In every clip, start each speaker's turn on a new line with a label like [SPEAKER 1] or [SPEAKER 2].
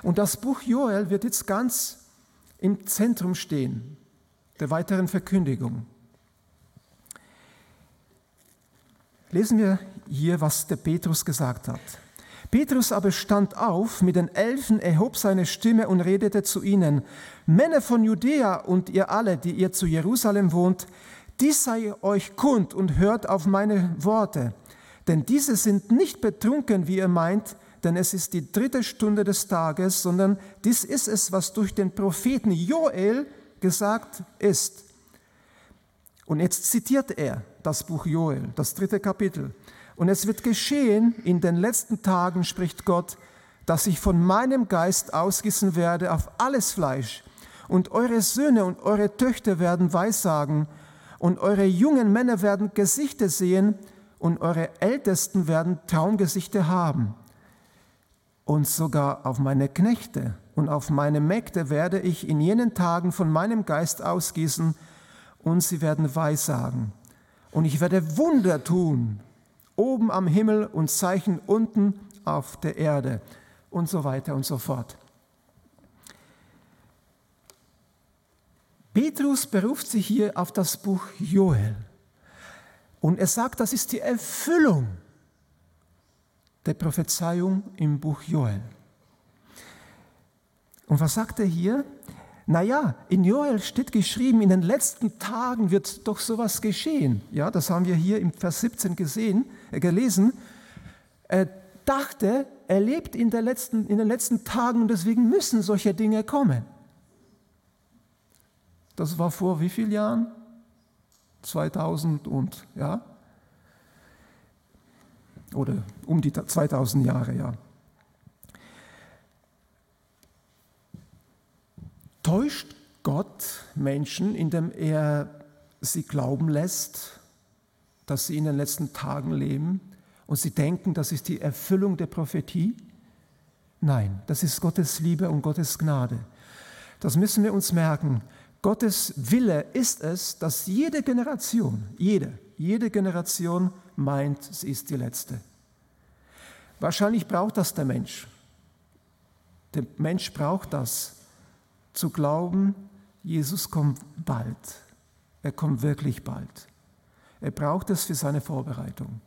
[SPEAKER 1] Und das Buch Joel wird jetzt ganz im Zentrum stehen, der weiteren Verkündigung. Lesen wir hier, was der Petrus gesagt hat. Petrus aber stand auf mit den 11, erhob seine Stimme und redete zu ihnen: Männer von Judäa und ihr alle, die ihr zu Jerusalem wohnt, dies sei euch kund und hört auf meine Worte. Denn diese sind nicht betrunken, wie ihr meint, denn es ist die 3. Stunde des Tages, sondern dies ist es, was durch den Propheten Joel gesagt ist. Und jetzt zitiert er das Buch Joel, das 3. Kapitel. Und es wird geschehen in den letzten Tagen, spricht Gott, dass ich von meinem Geist ausgießen werde auf alles Fleisch. Und eure Söhne und eure Töchter werden Weissagen, und eure jungen Männer werden Gesichter sehen, und eure Ältesten werden Traumgesichter haben. Und sogar auf meine Knechte und auf meine Mägde werde ich in jenen Tagen von meinem Geist ausgießen, und sie werden Weissagen. Und ich werde Wunder tun, oben am Himmel und Zeichen unten auf der Erde und so weiter und so fort. Petrus beruft sich hier auf das Buch Joel und er sagt, das ist die Erfüllung der Prophezeiung im Buch Joel. Und was sagt er hier? Naja, in Joel steht geschrieben, in den letzten Tagen wird doch sowas geschehen. Ja, das haben wir hier im Vers 17 gelesen. Er dachte, er lebt in den letzten Tagen und deswegen müssen solche Dinge kommen. Das war vor wie vielen Jahren? 2000 und, ja? Oder um die 2000 Jahre, ja. Täuscht Gott Menschen, indem er sie glauben lässt, dass sie in den letzten Tagen leben und sie denken, das ist die Erfüllung der Prophetie? Nein, das ist Gottes Liebe und Gottes Gnade. Das müssen wir uns merken. Gottes Wille ist es, dass jede Generation meint, sie ist die letzte. Wahrscheinlich braucht das der Mensch. Der Mensch braucht das, zu glauben, Jesus kommt bald. Er kommt wirklich bald. Er braucht es für seine Vorbereitung.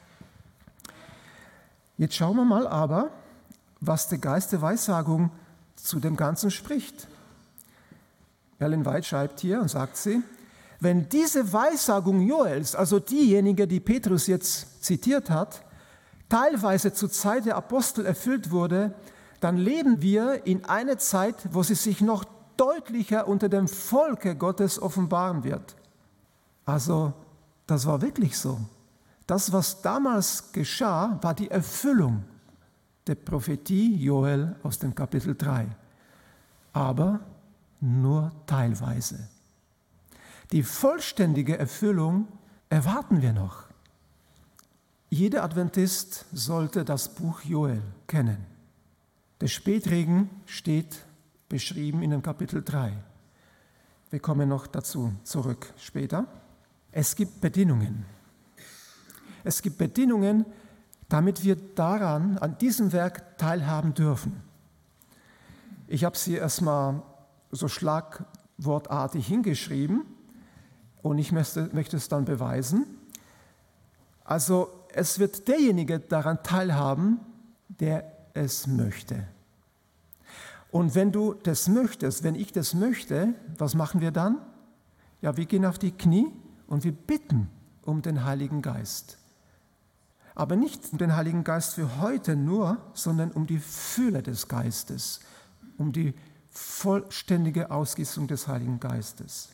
[SPEAKER 1] Jetzt schauen wir mal aber, was der Geist der Weissagung zu dem Ganzen spricht. Ellen White schreibt hier und sagt sie, wenn diese Weissagung Joels, also diejenige, die Petrus jetzt zitiert hat, teilweise zur Zeit der Apostel erfüllt wurde, dann leben wir in einer Zeit, wo sie sich noch deutlicher unter dem Volke Gottes offenbaren wird. Also, das war wirklich so. Das, was damals geschah, war die Erfüllung der Prophetie Joel aus dem Kapitel 3. Aber nur teilweise. Die vollständige Erfüllung erwarten wir noch. Jeder Adventist sollte das Buch Joel kennen. Der Spätregen steht beschrieben in dem Kapitel 3. Wir kommen noch dazu zurück später. Es gibt Bedingungen. Es gibt Bedingungen, damit wir an diesem Werk teilhaben dürfen. Ich habe sie erstmal so schlagwortartig hingeschrieben und ich möchte es dann beweisen. Also es wird derjenige daran teilhaben, der es möchte. Und wenn du das möchtest, wenn ich das möchte, was machen wir dann? Ja, wir gehen auf die Knie und wir bitten um den Heiligen Geist. Aber nicht um den Heiligen Geist für heute nur, sondern um die Fülle des Geistes, um die vollständige Ausgießung des Heiligen Geistes.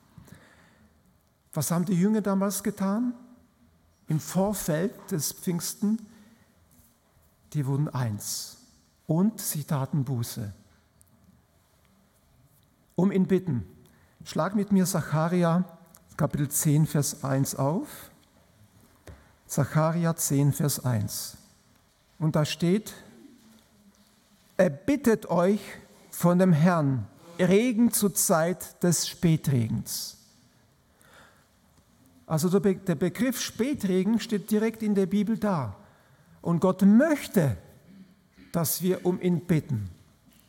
[SPEAKER 1] Was haben die Jünger damals getan? Im Vorfeld des Pfingsten, die wurden eins und sie taten Buße. Um ihn bitten. Schlag mit mir Sacharja Kapitel 10, Vers 1 auf. Sacharja 10, Vers 1. Und da steht, er bittet euch von dem Herrn Regen zur Zeit des Spätregens. Also der Begriff Spätregen steht direkt in der Bibel da. Und Gott möchte, dass wir um ihn bitten.